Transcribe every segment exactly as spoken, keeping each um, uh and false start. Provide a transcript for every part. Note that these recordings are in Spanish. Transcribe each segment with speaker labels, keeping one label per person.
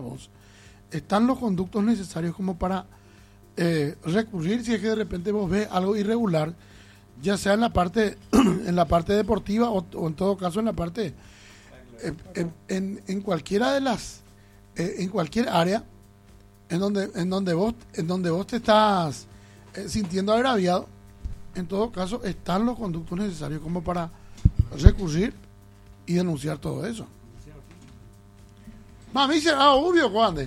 Speaker 1: vos, están los conductos necesarios como para eh, recurrir si es que de repente vos ves algo irregular, ya sea en la parte en la parte deportiva o, o en todo caso en la parte eh, en, en, en cualquiera de las eh, en cualquier área en donde en donde vos en donde vos te estás eh, sintiendo agraviado. En todo caso están los conductos necesarios como para recurrir y denunciar todo eso. Mami será obvio cuando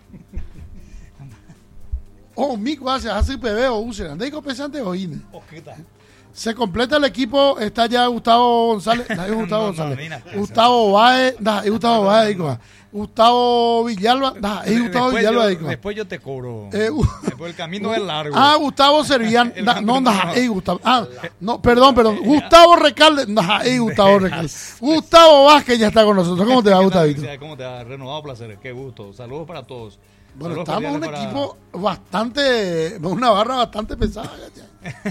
Speaker 1: o mi quase hace P B o usa andei con pesante o ine. Se completa el equipo, está ya Gustavo González, no, es Gustavo
Speaker 2: no, no,
Speaker 1: González.
Speaker 2: no,
Speaker 1: Gustavo Baez, no, es Gustavo Baez, Gustavo Villalba, no, es Gustavo
Speaker 2: después
Speaker 1: Villalba.
Speaker 2: Yo, después yo te cobro.
Speaker 1: Eh, uh,
Speaker 2: después el camino es largo.
Speaker 1: Ah, Gustavo Servián,
Speaker 2: El
Speaker 1: no, no,
Speaker 2: camino-
Speaker 1: es Gustavo. Ah, no, perdón, perdón. Gustavo Recalde, no, es Gustavo Recalde. Gustavo Vázquez ya está con nosotros. ¿Cómo te va,
Speaker 2: ¿Qué tal,
Speaker 1: Gustavito?
Speaker 2: Felicidades? ¿Cómo te va? Renovado placer. Qué gusto. Saludos para todos.
Speaker 1: Bueno,
Speaker 2: Saludos
Speaker 1: estamos un
Speaker 2: cordiales
Speaker 1: equipo bastante, una barra bastante pesada. Ya.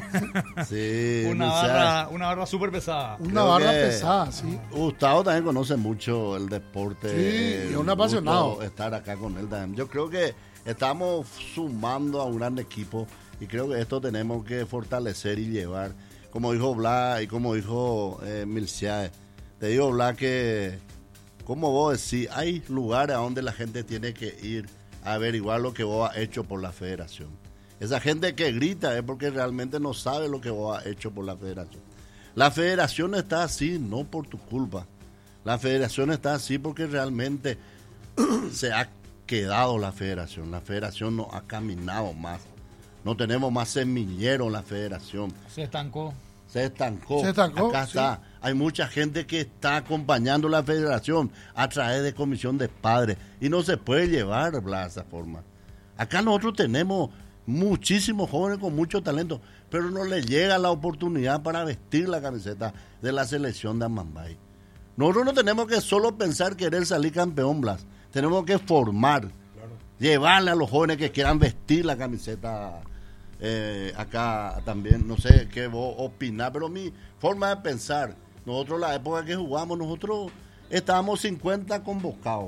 Speaker 3: Sí,
Speaker 2: Una
Speaker 3: Luciano.
Speaker 2: barra, una barra súper pesada.
Speaker 1: Una
Speaker 3: Creo
Speaker 1: barra
Speaker 3: que
Speaker 1: pesada, sí.
Speaker 3: Gustavo también conoce mucho el deporte.
Speaker 1: Sí, es un
Speaker 3: gusto
Speaker 1: apasionado.
Speaker 3: Estar acá con él también. Yo creo que estamos sumando a un gran equipo y creo que esto tenemos que fortalecer y llevar. Como dijo Blas y como dijo eh, Milciae, te digo Blas que, como vos decís, hay lugares a donde la gente tiene que ir a averiguar lo que vos has hecho por la federación. Esa gente que grita es porque realmente no sabe lo que vos has hecho por la federación. La federación está así no por tu culpa. La federación está así porque realmente se ha quedado la federación. La federación no ha caminado más. No tenemos más semillero en la federación.
Speaker 2: Se estancó.
Speaker 3: Se estancó.
Speaker 1: Se estancó,
Speaker 3: Acá
Speaker 1: sí.
Speaker 3: está. Hay mucha gente que está acompañando la federación a través de comisión de padres. Y no se puede llevar, Blas, de esa forma. Acá nosotros tenemos muchísimos jóvenes con mucho talento, pero no les llega la oportunidad para vestir la camiseta de la selección de Amambay. Nosotros no tenemos que solo pensar querer salir campeón, Blas. Tenemos que formar, claro. Llevarle a los jóvenes que quieran vestir la camiseta. Eh, acá también, no sé qué vos opinás, pero mi forma de pensar, nosotros la época que jugamos, nosotros estábamos cincuenta convocados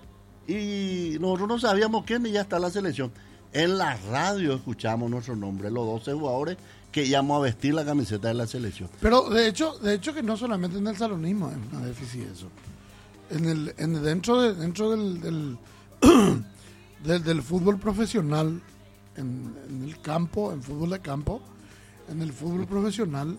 Speaker 3: y nosotros no sabíamos quién y ya está la selección. En la radio escuchamos nuestro nombre, los doce jugadores que íbamos a vestir la camiseta de la selección.
Speaker 1: Pero de hecho, de hecho que no solamente en el salonismo es una déficit eso. En el, en el- dentro de, dentro del del, del del fútbol profesional, en, en el campo, en fútbol de campo, en el fútbol profesional,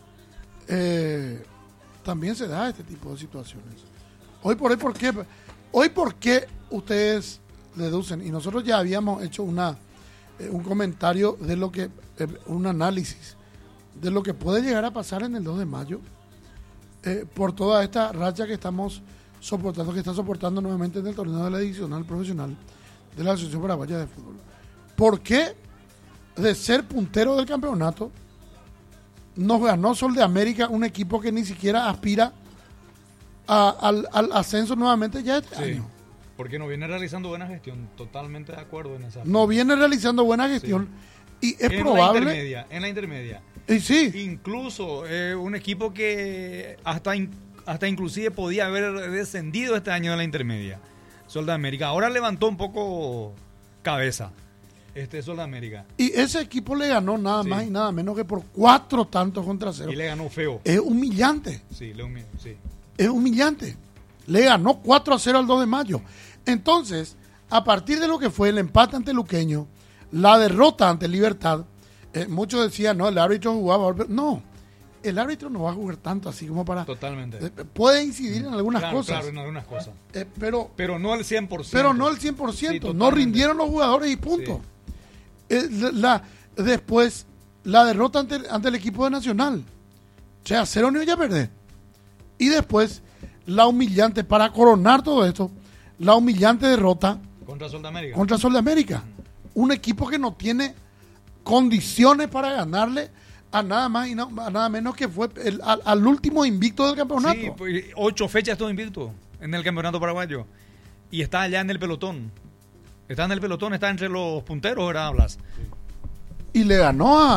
Speaker 1: eh, también se da este tipo de situaciones. Hoy por hoy, ¿por qué? Hoy por qué ustedes deducen, y nosotros ya habíamos hecho una eh, un comentario de lo que, eh, un análisis de lo que puede llegar a pasar en el dos de mayo, eh, por toda esta racha que estamos soportando, que está soportando nuevamente en el torneo de la divisional profesional de la Asociación Paraguaya de Fútbol. ¿Por qué de ser puntero del campeonato nos ganó Sol de América, un equipo que ni siquiera aspira a- al, al ascenso nuevamente ya este
Speaker 2: Sí.
Speaker 1: año?
Speaker 2: Porque no viene realizando buena gestión. Totalmente de acuerdo en esa.
Speaker 1: No viene realizando buena gestión y es
Speaker 2: en
Speaker 1: probable.
Speaker 2: La intermedia, en la intermedia.
Speaker 1: Y sí,
Speaker 2: Incluso eh, un equipo que hasta, in- hasta inclusive podía haber descendido este año de la intermedia. Sol de América. Ahora levantó un poco cabeza. Este Sol de América.
Speaker 1: y ese equipo le ganó nada
Speaker 2: Sí.
Speaker 1: más y nada menos que por cuatro tantos contra cero.
Speaker 2: Y le ganó feo.
Speaker 1: Es humillante,
Speaker 2: Sí, le humi- sí.
Speaker 1: es humillante. Le ganó cuatro a cero al dos de mayo. Entonces, a partir de lo que fue el empate ante Luqueño, la derrota ante Libertad, eh, muchos decían, no, el árbitro jugaba. No, el árbitro no va a jugar tanto así como para...
Speaker 2: Totalmente.
Speaker 1: eh, puede incidir en algunas
Speaker 2: claro,
Speaker 1: cosas,
Speaker 2: claro, en algunas cosas.
Speaker 1: eh, pero,
Speaker 2: Pero no al cien por ciento.
Speaker 1: pero no el cien por ciento.
Speaker 2: Sí,
Speaker 1: No
Speaker 2: totalmente.
Speaker 1: rindieron los jugadores y punto. Eh, la, la- después, la derrota ante, ante el equipo de Nacional. O sea, cero ni ya perder. Y después, la humillante, para coronar todo esto, la humillante derrota
Speaker 2: Contra Sol de América.
Speaker 1: contra Sol de América. Un equipo que no tiene condiciones para ganarle a nada más y no- a nada menos que fue el- al, al último invicto del campeonato.
Speaker 2: Sí, pues, ocho fechas estuvo invicto en el campeonato paraguayo. Y está allá en el pelotón. Está en el pelotón, está entre los punteros, ¿verdad, Blas?
Speaker 1: Y le ganó a,